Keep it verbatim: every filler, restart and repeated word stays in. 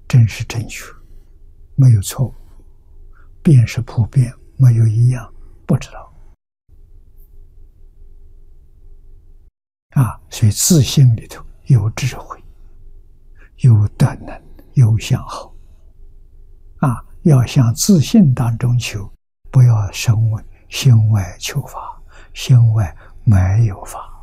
真是正确，没有错误，便是普遍，没有一样不知道。啊，所以自信里头有智慧，有德能，有相好。啊，要向自信当中求，不要声闻心外求法，心外没有法。